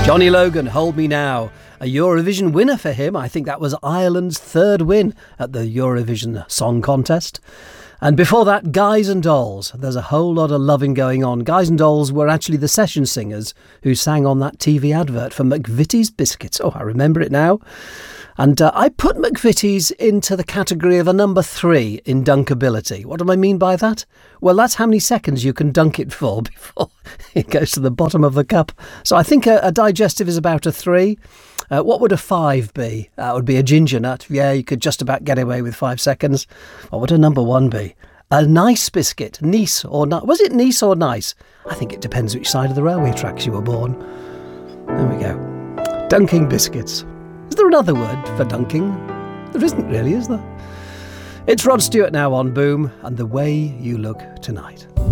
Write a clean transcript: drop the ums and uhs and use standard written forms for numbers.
Johnny Logan, Hold Me Now. A Eurovision winner for him. I think that was Ireland's third win at the Eurovision Song Contest. And before that, Guys and Dolls. There's a whole lot of loving going on. Guys and Dolls were actually the session singers who sang on that TV advert for McVitie's Biscuits. Oh, I remember it now. And I put McVitie's into the category of a number 3 in dunkability. What do I mean by that? Well, that's how many seconds you can dunk it for before it goes to the bottom of the cup. So I think a digestive is about a 3. What would a 5 be? That would be a ginger nut. Yeah, you could just about get away with 5 seconds. What would a number 1 be? A nice biscuit. Nice or not? Was it nice or nice? I think it depends which side of the railway tracks you were born. There we go. Dunking biscuits. Is there another word for dunking? There isn't really, is there? It's Rod Stewart now on Boom and The Way You Look Tonight.